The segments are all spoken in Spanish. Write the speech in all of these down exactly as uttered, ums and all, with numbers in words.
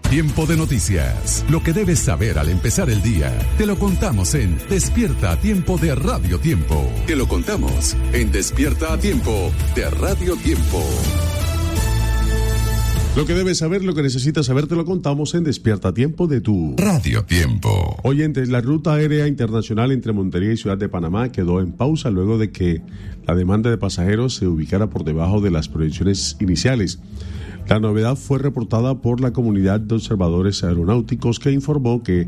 Tiempo de noticias. Lo que debes saber al empezar el día. Te lo contamos en Despierta a Tiempo de Radio Tiempo. Te lo contamos en Despierta a Tiempo de Radio Tiempo. Lo que debes saber, lo que necesitas saber, te lo contamos en Despierta a Tiempo de tu Radio Tiempo. Oyentes, la ruta aérea internacional entre Montería y Ciudad de Panamá quedó en pausa luego de que la demanda de pasajeros se ubicara por debajo de las proyecciones iniciales. La novedad fue reportada por la comunidad de observadores aeronáuticos, que informó que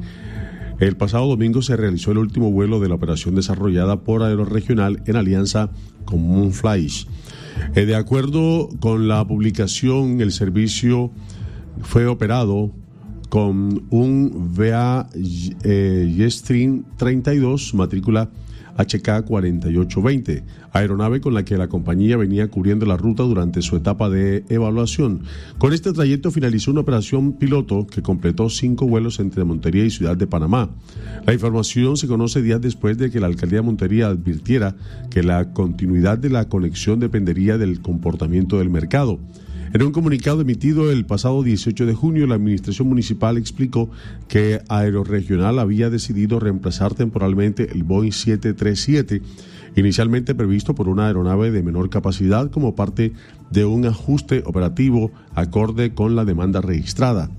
el pasado domingo se realizó el último vuelo de la operación desarrollada por Aeroregional en alianza con Moonfly. Eh, de acuerdo con la publicación, el servicio fue operado con un V A eh, Jetstream treinta y dos, matrícula H K cuarenta y ocho veinte, aeronave con la que la compañía venía cubriendo la ruta durante su etapa de evaluación. Con este trayecto finalizó una operación piloto que completó cinco vuelos entre Montería y Ciudad de Panamá. La información se conoce días después de que la alcaldía de Montería advirtiera que la continuidad de la conexión dependería del comportamiento del mercado. En un comunicado emitido el pasado dieciocho de junio, la administración municipal explicó que Aeroregional había decidido reemplazar temporalmente el Boeing siete treinta y siete, inicialmente previsto por una aeronave de menor capacidad, como parte de un ajuste operativo acorde con la demanda registrada.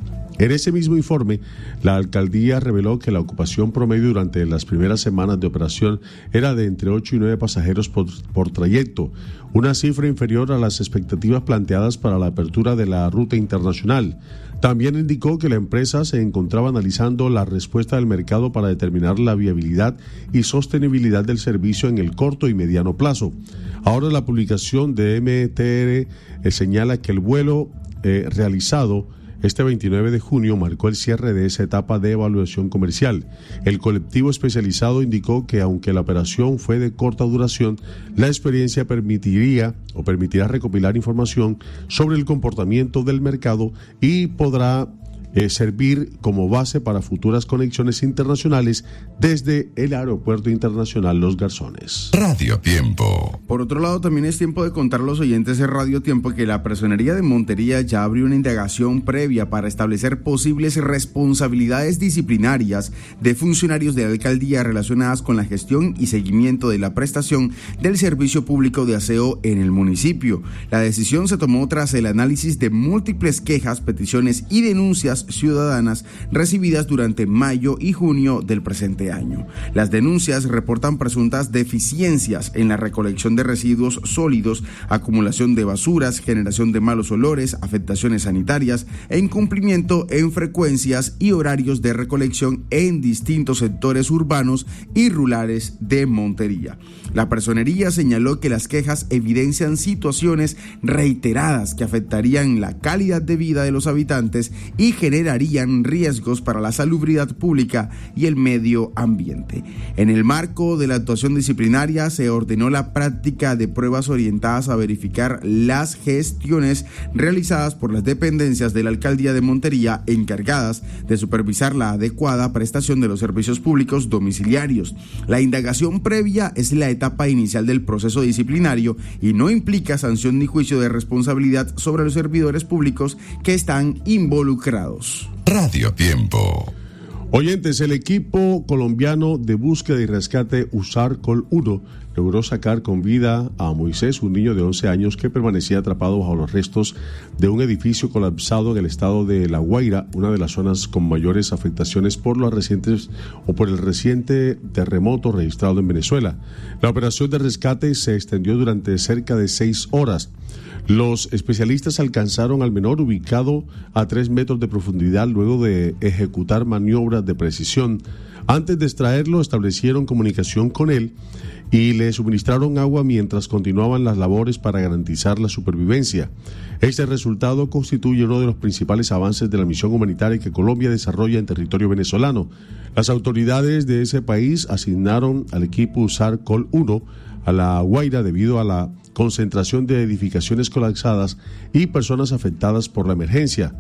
En ese mismo informe, la alcaldía reveló que la ocupación promedio durante las primeras semanas de operación era de entre ocho y nueve pasajeros por, por trayecto, una cifra inferior a las expectativas planteadas para la apertura de la ruta internacional. También indicó que la empresa se encontraba analizando la respuesta del mercado para determinar la viabilidad y sostenibilidad del servicio en el corto y mediano plazo. Ahora la publicación de M T R eh, señala que el vuelo eh, realizado este veintinueve de junio marcó el cierre de esa etapa de evaluación comercial. El colectivo especializado indicó que aunque la operación fue de corta duración, la experiencia permitiría o permitirá recopilar información sobre el comportamiento del mercado y podrá eh, servir como base para futuras conexiones internacionales desde el Aeropuerto Internacional Los Garzones. Radio Tiempo. Por otro lado, también es tiempo de contar a los oyentes de Radio Tiempo que la Personería de Montería ya abrió una indagación previa para establecer posibles responsabilidades disciplinarias de funcionarios de la alcaldía relacionadas con la gestión y seguimiento de la prestación del servicio público de aseo en el municipio. La decisión se tomó tras el análisis de múltiples quejas, peticiones y denuncias ciudadanas recibidas durante mayo y junio del presente año. Las denuncias reportan presuntas deficiencias en la recolección de residuos sólidos, acumulación de basuras, generación de malos olores, afectaciones sanitarias e incumplimiento en frecuencias y horarios de recolección en distintos sectores urbanos y rurales de Montería. La personería señaló que las quejas evidencian situaciones reiteradas que afectarían la calidad de vida de los habitantes y generarían riesgos para la salubridad pública y el medio ambiente. En el marco de la actuación disciplinaria se ordenó la práctica de pruebas orientadas a verificar las gestiones realizadas por las dependencias de la alcaldía de Montería encargadas de supervisar la adecuada prestación de los servicios públicos domiciliarios. La indagación previa es la etapa inicial del proceso disciplinario y no implica sanción ni juicio de responsabilidad sobre los servidores públicos que están involucrados. Radio Tiempo. Oyentes, el equipo colombiano de búsqueda y rescate USAR-Col uno logró sacar con vida a Moisés, un niño de once años que permanecía atrapado bajo los restos de un edificio colapsado en el estado de La Guaira, una de las zonas con mayores afectaciones por los recientes o por el reciente terremoto registrado en Venezuela. La operación de rescate se extendió durante cerca de seis horas. Los especialistas alcanzaron al menor ubicado a tres metros de profundidad luego de ejecutar maniobras de precisión. Antes de extraerlo, establecieron comunicación con él y le suministraron agua mientras continuaban las labores para garantizar la supervivencia. Este resultado constituye uno de los principales avances de la misión humanitaria que Colombia desarrolla en territorio venezolano. Las autoridades de ese país asignaron al equipo USAR-Col uno a La Guaira debido a la concentración de edificaciones colapsadas y personas afectadas por la emergencia.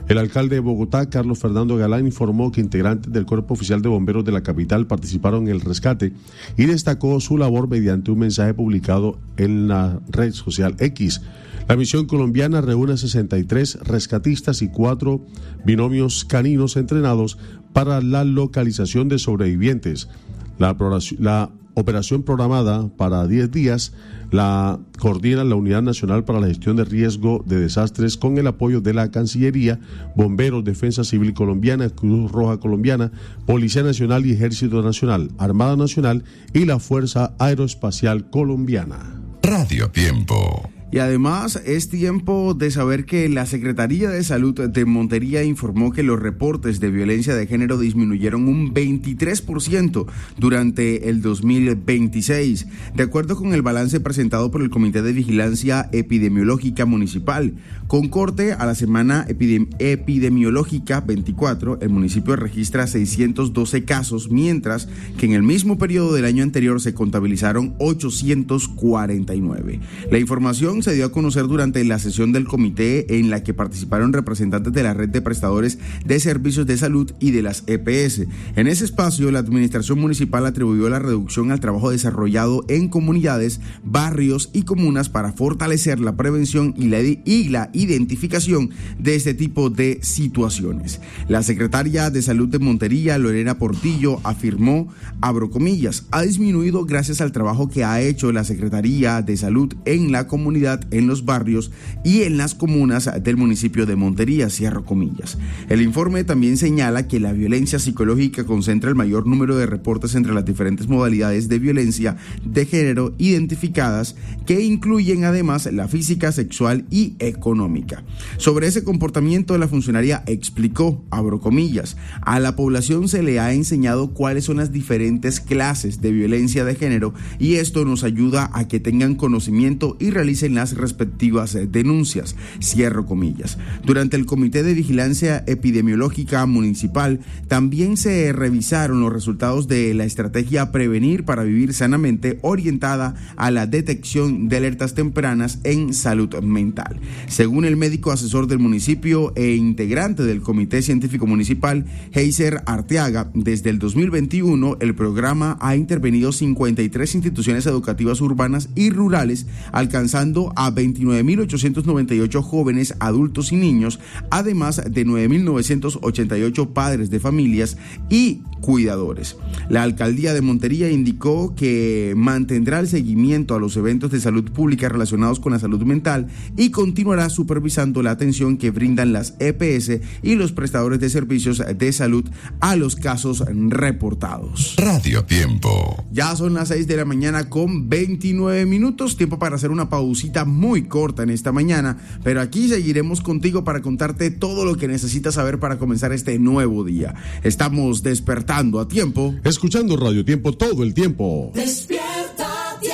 El alcalde de Bogotá, Carlos Fernando Galán, informó que integrantes del Cuerpo Oficial de Bomberos de la capital participaron en el rescate y destacó su labor mediante un mensaje publicado en la red social X. La misión colombiana reúne a sesenta y tres rescatistas y cuatro binomios caninos entrenados para la localización de sobrevivientes. La, la operación programada para diez días la coordina la Unidad Nacional para la Gestión de Riesgo de Desastres con el apoyo de la Cancillería, Bomberos, Defensa Civil Colombiana, Cruz Roja Colombiana, Policía Nacional y Ejército Nacional, Armada Nacional y la Fuerza Aeroespacial Colombiana. Radio Tiempo. Y además es tiempo de saber que la Secretaría de Salud de Montería informó que los reportes de violencia de género disminuyeron un veintitrés por ciento durante el dos mil veintiséis, de acuerdo con el balance presentado por el Comité de Vigilancia Epidemiológica Municipal. Con corte a la semana epidem- epidemiológica veinticuatro, el municipio registra seiscientos doce casos, mientras que en el mismo periodo del año anterior se contabilizaron ochocientos cuarenta y nueve. La información se dio a conocer durante la sesión del comité en la que participaron representantes de la red de prestadores de servicios de salud y de las E P S. En ese espacio, la administración municipal atribuyó la reducción al trabajo desarrollado en comunidades, barrios y comunas para fortalecer la prevención y la, y la identificación de este tipo de situaciones. La secretaria de Salud de Montería, Lorena Portillo, afirmó, abro comillas, ha disminuido gracias al trabajo que ha hecho la Secretaría de Salud en la comunidad, en los barrios y en las comunas del municipio de Montería, cierro comillas. El informe también señala que la violencia psicológica concentra el mayor número de reportes entre las diferentes modalidades de violencia de género identificadas, que incluyen además la física, sexual y económica. Sobre ese comportamiento, la funcionaria explicó, abro comillas, a la población se le ha enseñado cuáles son las diferentes clases de violencia de género y esto nos ayuda a que tengan conocimiento y realicen las respectivas denuncias, cierro comillas. Durante el Comité de Vigilancia Epidemiológica Municipal también se revisaron los resultados de la estrategia Prevenir para Vivir Sanamente, orientada a la detección de alertas tempranas en salud mental. Según el médico asesor del municipio e integrante del Comité Científico Municipal, Heiser Arteaga, desde el dos mil veintiuno el programa ha intervenido cincuenta y tres instituciones educativas urbanas y rurales, alcanzando a veintinueve mil ochocientos noventa y ocho jóvenes, adultos y niños, además de nueve mil novecientos ochenta y ocho padres de familias y cuidadores. La alcaldía de Montería indicó que mantendrá el seguimiento a los eventos de salud pública relacionados con la salud mental y continuará supervisando la atención que brindan las E P S y los prestadores de servicios de salud a los casos reportados. Radio Tiempo. Ya son las seis de la mañana con veintinueve minutos, tiempo para hacer una pausita muy corta en esta mañana, pero aquí seguiremos contigo para contarte todo lo que necesitas saber para comenzar este nuevo día. Estamos despertando a tiempo, escuchando Radio Tiempo todo el tiempo. Despierta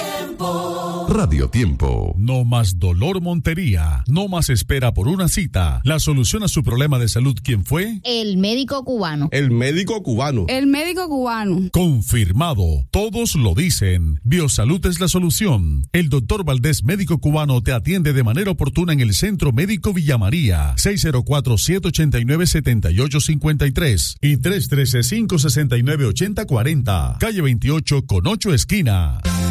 Tiempo. Radio Tiempo. No más dolor Montería, no más espera por una cita. La solución a su problema de salud, ¿quién fue? El médico cubano. El médico cubano. El médico cubano. Confirmado, todos lo dicen. Biosalud es la solución. El doctor Valdés, médico cubano, te atiende de manera oportuna en el Centro Médico Villa María, seis cero cuatro, siete ocho nueve, siete ocho cinco tres y tres uno tres, cinco seis nueve, ocho cero cuatro cero, calle veintiocho con ocho esquina.